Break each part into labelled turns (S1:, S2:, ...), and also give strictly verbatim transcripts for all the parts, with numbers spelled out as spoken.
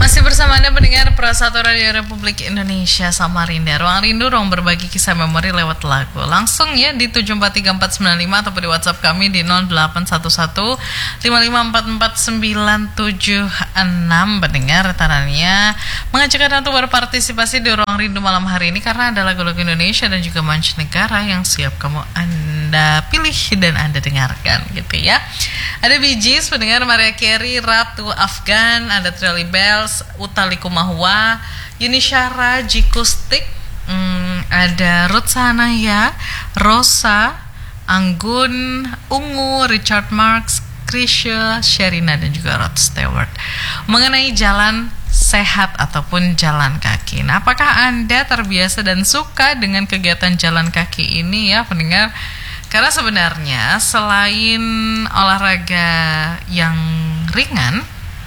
S1: Masih bersama Anda pendengar Prasatu Radio Republik Indonesia Samarinda. Ruang Rindu, ruang berbagi kisah memori lewat lagu. Langsung ya di tujuh empat tiga empat sembilan lima ataupun di WhatsApp kami di nol delapan satu satu lima lima empat empat sembilan tujuh enam. Pendengar retarannya mengajak Anda untuk berpartisipasi di Ruang Rindu malam hari ini karena ada lagu-lagu Indonesia dan juga mancanegara yang siap kamu Anda pilih dan Anda dengarkan gitu ya. Ada Bee Gees, pendengar, Mariah Carey, Ratu Afgan, ada Trilly Bells, Utha Likumahua, Yuni Syara, Jikustik, hmm, ada Ruth Sahanaya, Rosa, Anggun, Ungu, Richard Marx, Krisya, Sherina, dan juga Rod Stewart. Mengenai jalan sehat ataupun jalan kaki. Nah, apakah Anda terbiasa dan suka dengan kegiatan jalan kaki ini ya pendengar? Karena sebenarnya selain olahraga yang ringan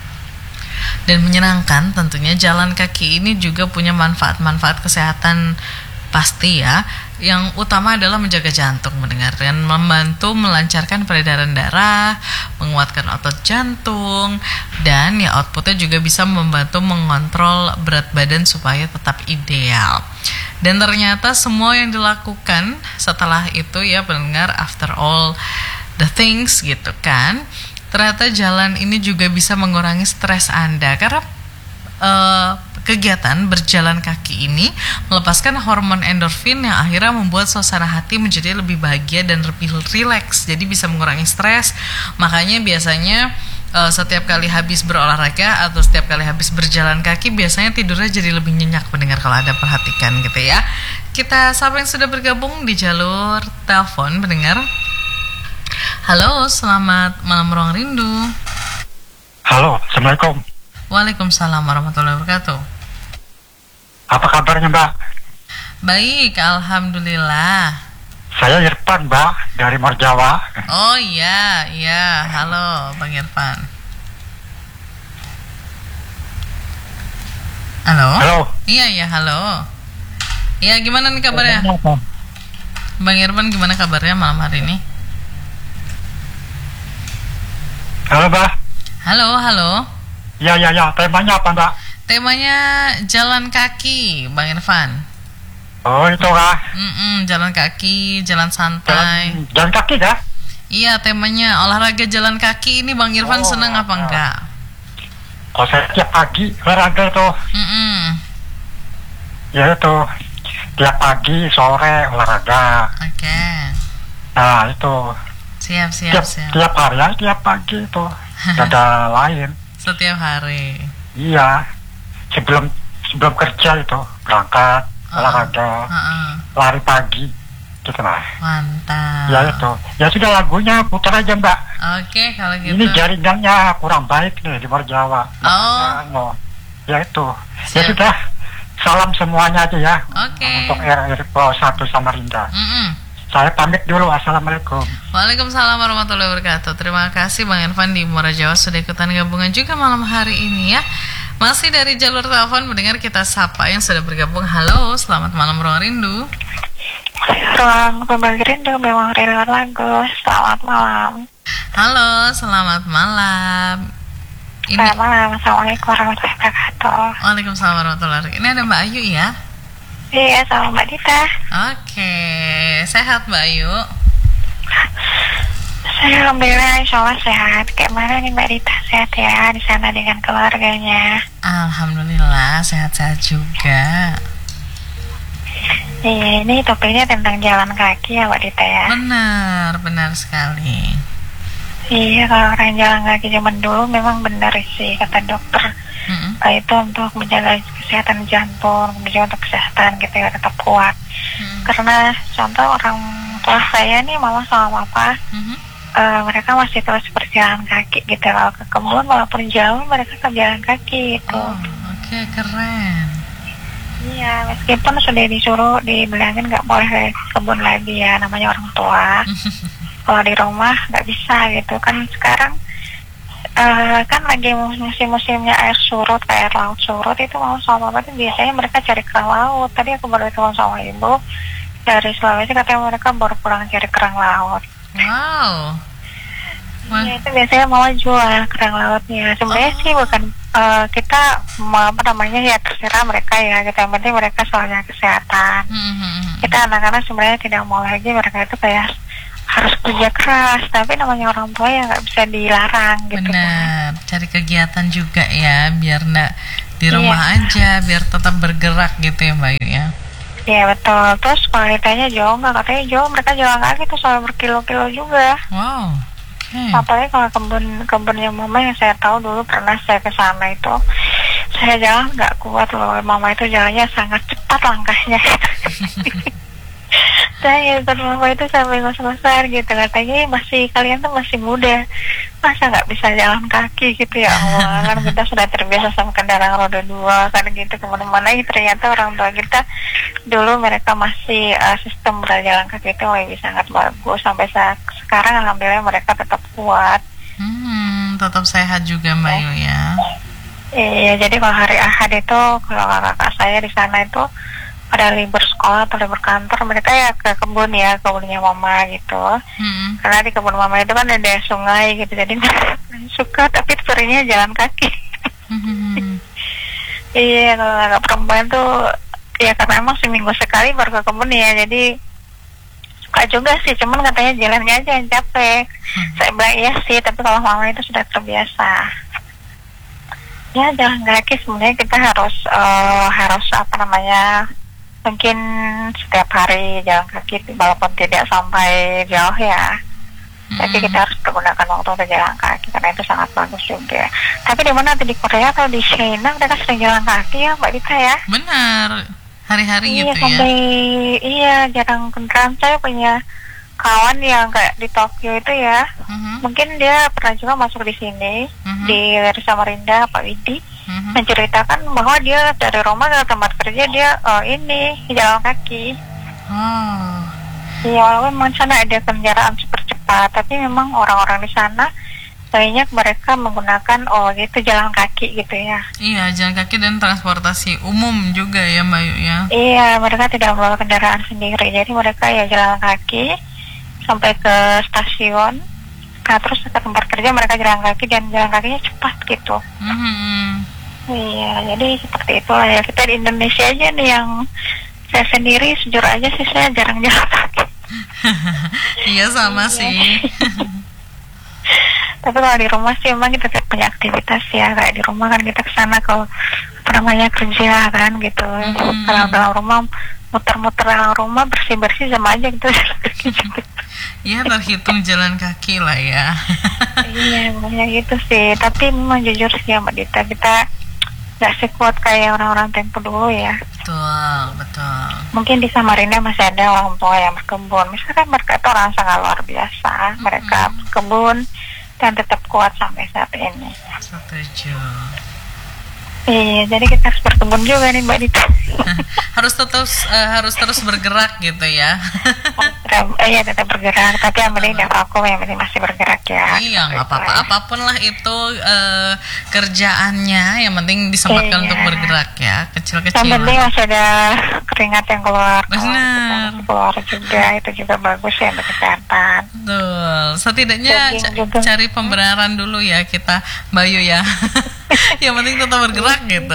S1: dan menyenangkan, tentunya jalan kaki ini juga punya manfaat-manfaat kesehatan pasti ya. Yang utama adalah menjaga jantung, mendengar, dan membantu melancarkan peredaran darah, menguatkan otot jantung, dan ya outputnya juga bisa membantu mengontrol berat badan supaya tetap ideal. Dan ternyata semua yang dilakukan setelah itu ya pendengar, after all the things gitu kan, ternyata jalan ini juga bisa mengurangi stres Anda. Karena uh, kegiatan berjalan kaki ini melepaskan hormon endorfin yang akhirnya membuat suasana hati menjadi lebih bahagia dan lebih rileks. Jadi bisa mengurangi stres. Makanya biasanya uh, setiap kali habis berolahraga atau setiap kali habis berjalan kaki biasanya tidurnya jadi lebih nyenyak pendengar kalau Anda perhatikan gitu ya. Kita siapa yang sudah bergabung di jalur telepon pendengar? Halo, selamat malam Ruang Rindu.
S2: Halo, Assalamualaikum.
S1: Waalaikumsalam warahmatullahi wabarakatuh.
S2: Apa kabarnya, Mbak?
S1: Baik, alhamdulillah.
S2: Saya Irfan, Mbak, dari Morjawa.
S1: Oh iya, iya. Halo, Bang Irfan. Halo?
S2: Halo.
S1: Iya, iya, halo. Iya, gimana nih kabarnya? Bang Irfan, gimana kabarnya malam hari ini?
S2: Halo, Mbak.
S1: Halo, halo.
S2: Ya, ya, ya. Temanya apa, Mbak?
S1: Temanya jalan kaki, Bang Irfan.
S2: Oh, itu kah?
S1: Mm-mm, jalan kaki, jalan santai.
S2: Jalan, jalan kaki kah?
S1: Iya, temanya olahraga jalan kaki ini Bang Irfan
S2: Oh,
S1: senang apa
S2: ya.
S1: enggak?
S2: Oh, saya tiap pagi olahraga tuh.
S1: Mm-mm.
S2: Ya itu. Tiap pagi, sore olahraga.
S1: Oke.
S2: Nah, itu.
S1: Siap, siap,
S2: Tiap,
S1: siap.
S2: tiap hari ya, tiap pagi itu. Gak ada lain.
S1: Setiap hari.
S2: Iya. Sebelum sebelum kerja itu berangkat olahraga,
S1: Uh-uh.
S2: lari pagi, gitu lah.
S1: Mantap.
S2: Ya itu. Ya sudah, lagunya putar aja, Mbak.
S1: Oke, kalau gitu.
S2: Ini jaringannya kurang baik nih di Morjawa.
S1: Oh.
S2: No. Ya itu.
S1: Siap.
S2: Ya sudah. Salam semuanya aja ya.
S1: Oke.
S2: Untuk R R Pro satu Samarinda.
S1: Mm-mm.
S2: Saya pamit dulu. Assalamualaikum.
S1: Waalaikumsalam warahmatullahi wabarakatuh. Terima kasih Bang Irfan di Muara Jawa sudah ikutan gabungan juga malam hari ini ya. Masih dari jalur telepon mendengar kita sapa yang sudah bergabung. Halo, selamat malam Ruang Rindu.
S3: Ruang berbagi rindu memang rinduan lagu. Selamat malam.
S1: Halo, selamat malam. Ini
S3: Selamat malam. Assalamualaikum warahmatullahi wabarakatuh.
S1: Waalaikumsalam warahmatullahi wabarakatuh. Ini ada Mbak Ayu ya.
S3: Iya, sama Mbak Dita.
S1: Oke, sehat Mbak Ayu.
S3: Saya alhamdulillah, insya Allah sehat. Kayak mana nih Mbak Dita, sehat ya di sana dengan keluarganya?
S1: Alhamdulillah sehat-sehat juga.
S3: Iya, ini topiknya tentang jalan kaki ya Mbak Dita ya.
S1: Benar, benar sekali.
S3: Iya, kalau orang jalan kaki zaman dulu memang benar sih kata dokter.
S1: Mm-mm.
S3: Itu untuk menjaga kesehatan jantung, menjaga untuk kesehatan gitu ya, tetap kuat.
S1: Mm-mm.
S3: Karena contoh orang tua saya nih, mama sama papa,
S1: Mhm.
S3: uh, mereka masih terus berjalan kaki gitu. Kalau ke kebun walaupun jauh mereka ke jalan kaki gitu.
S1: Oh, oke, keren.
S3: Iya, meskipun sudah disuruh dibilangin nggak boleh ke kebun lagi ya, namanya orang tua. Kalau di rumah nggak bisa gitu kan. Sekarang uh, kan lagi musim-musimnya air surut, air laut surut, itu mau sama apa tuh biasanya mereka cari kerang laut. Tadi aku baru telepon sama ibu dari Sulawesi, katanya mereka baru pulang cari kerang laut.
S1: Wow. Wah.
S3: Ya, itu biasanya mama jual kerang lautnya. Sebenarnya
S1: Oh.
S3: sih bukan eh, kita mau apa namanya ya terserah mereka ya. Kita yang penting mereka soalnya kesehatan.
S1: Hmm, hmm, hmm.
S3: Kita anak-anak sebenarnya tidak mau lagi mereka itu kayak harus kerja keras. Tapi namanya orang tua ya nggak bisa dilarang gitu.
S1: Benar, cari kegiatan juga ya, biar nggak di
S3: Iya.
S1: rumah aja, biar tetap bergerak gitu ya Mbak Ayu ya.
S3: Iya betul. Terus kalau ditanya jauh nggak, katanya jauh, mereka jalan kaki tuh soal berkilo-kilo juga.
S1: Wow, oke.
S3: Apalagi kalau kebun kebunnya mama yang saya tahu dulu pernah saya ke sana itu, saya jalan nggak kuat loh. Mama itu jalannya sangat cepat langkahnya. Saya ikut mama itu sampai ngos-ngosan gitu, katanya masih kalian tuh masih muda, masa nggak bisa jalan kaki gitu ya Allah. Kan kita sudah terbiasa sama kendaraan roda dua kan gitu kemana-mana. Ternyata orang tua kita dulu mereka masih uh, sistem berjalan kaki itu lebih sangat bagus. Sampai saat sekarang alhamdulillah mereka tetap kuat.
S1: Hmm, tetap sehat juga Mbak Ayu ya.
S3: Iya, jadi kalau hari Ahad itu kalau kakak saya di sana itu pada libur sekolah atau libur kantor, mereka ya ke kebun ya, kebunnya mama gitu.
S1: Hmm.
S3: Karena di kebun mama itu kan ada sungai gitu, jadi suka tapi seringnya jalan kaki.
S1: Hmm.
S3: Iya, kalau kakak perempuan tuh ya karena emang seminggu sekali baru ke kebun ya, jadi suka juga sih, cuman katanya jalannya aja yang capek.
S1: Hmm.
S3: Saya bilang iya sih, tapi kalau mama itu sudah terbiasa. Ya jalan kaki sebenarnya kita harus uh, harus apa namanya, mungkin setiap hari jalan kaki walaupun tidak sampai jauh ya. Tapi
S1: Hmm.
S3: kita harus menggunakan waktu untuk jalan kaki karena itu sangat bagus juga. Tapi di mana, di Korea atau di China mereka sering jalan kaki ya Mbak Dita ya?
S1: Benar, hari-hari
S3: Iya
S1: gitu ya.
S3: sampai iya jarang kendaraan. Saya punya kawan yang kayak di Tokyo itu ya,
S1: Mhm,
S3: mungkin dia pernah juga masuk di sini
S1: mhm,
S3: di Samarinda, Pak Widi
S1: mhm.
S3: menceritakan bahwa dia dari rumah ke tempat kerja dia eh, ini jalan kaki.
S1: Oh,
S3: Iya, walaupun memang sana ada kendaraan super cepat, tapi memang orang-orang di sana banyak mereka menggunakan oh gitu jalan kaki gitu ya.
S1: iya, jalan kaki dan transportasi umum juga ya Mbak Ayu ya.
S3: Iya, mereka tidak bawa kendaraan sendiri, jadi mereka ya jalan kaki sampai ke stasiun. Nah, terus ke tempat kerja mereka jalan kaki dan jalan kakinya cepat gitu.
S1: Mhm.
S3: Iya, jadi seperti itulah ya, kita di Indonesia aja nih yang saya sendiri sejujur aja sih saya jarang jalan kaki.
S1: Iya sama
S3: Iya.
S1: sih.
S3: Tapi kalau di rumah sih emang kita tetap punya aktivitas ya, kayak di rumah kan kita kesana kalau apa namanya kerja kan gitu.
S1: Hmm.
S3: Kalau dalam rumah muter-muter dalam rumah bersih-bersih sama aja gitu.
S1: Ya terhitung jalan kaki lah ya.
S3: Iya, pokoknya gitu sih. Tapi memang jujur sih ya Mbak Dita, kita nggak sekuat kayak orang-orang tempo dulu ya.
S1: Betul, betul.
S3: Mungkin di Samarinda masih ada orang tua yang berkebun. Misalkan mereka itu orang sangat luar biasa. Mereka
S1: Hmm.
S3: berkebun dan tetap kuat sampai saat ini.
S1: Setuju.
S3: Iya, jadi kita harus berkebun juga nih Mbak Dita.
S1: Harus terus eh, harus terus bergerak gitu ya.
S3: Eh, iya tetap bergerak, tapi yang penting tidak vakum, yang penting masih bergerak ya.
S1: Iya, nggak apa-apa,
S3: Gitu.
S1: apapun lah itu eh, kerjaannya, yang penting disempatkan
S3: Iya.
S1: untuk bergerak ya,
S3: Yang
S1: kecil-kecilan.
S3: penting masih ada keringat yang keluar. Kalau
S1: Benar.
S3: kita masih keluar juga, itu juga bagus ya untuk kesehatan.
S1: Betul, setidaknya
S3: Jogging
S1: ca-
S3: juga.
S1: cari pembenaran dulu ya kita, Bayu ya. Yang penting tetap bergerak gitu.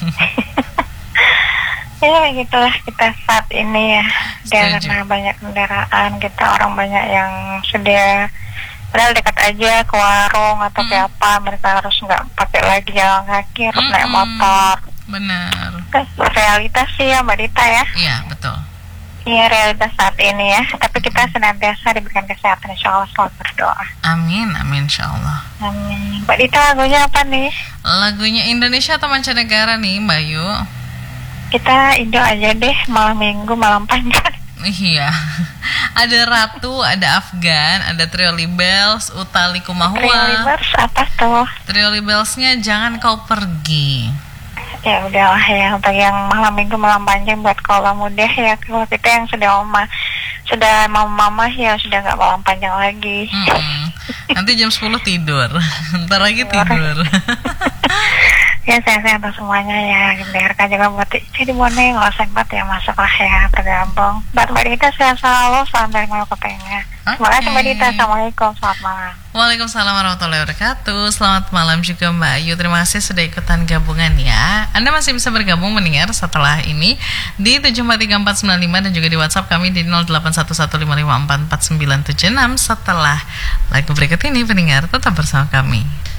S3: Ya gitulah kita saat ini ya. Dan
S1: Setuju.
S3: karena banyak kendaraan, kita orang banyak yang sudah padahal dekat aja ke warung atau ke
S1: Hmm.
S3: apa, mereka harus nggak pakai lagi jalan kaki, harus naik
S1: Mm-mm.
S3: motor.
S1: Benar.
S3: Kan realitas sih ya Mbak Dita ya.
S1: Iya, betul.
S3: Iya realitas saat ini ya. Tapi kita senantiasa diberikan kesehatan, insya Allah selalu berdoa.
S1: Amin, amin insyaallah.
S3: Amin. Mbak Dita lagunya apa nih?
S1: Lagunya Indonesia atau mancanegara nih, Bayu?
S3: Kita Indo aja deh, malam minggu, malam panjang.
S1: Iya. Ada Ratu, ada Afgan, ada Trio Libels, Utali
S3: Trio
S1: Kumahua.
S3: Libers apa tuh?
S1: Trio Libelsnya Jangan Kau Pergi.
S3: Ya udahlah ya, untuk yang malam minggu, malam panjang buat kalau muda ya. Kalau kita yang sudah mama, sudah mama-mama ya sudah nggak malam panjang lagi.
S1: Mm-mm. Nanti jam sepuluh tidur. Ntar lagi tidur.
S3: Ya, sehat-sehat untuk semuanya ya. Mendengarkan juga buat jadi Bone, kalau sempat ya masuklah ya bergabung. Buat Mbak Dita sehat selalu, salam dari Maluku Tengah. Terima kasih Mbak Dita, Assalamualaikum, selamat malam.
S1: Waalaikumsalam warahmatullahi wabarakatuh. Selamat malam juga Mbak Ayu. Terima kasih sudah ikutan gabungan ya. Anda masih bisa bergabung mendengar setelah ini di tujuh empat tiga empat sembilan lima dan juga di WhatsApp kami di nol delapan satu satu lima lima empat empat sembilan tujuh enam. Setelah lagu berikut ini pendengar tetap bersama kami.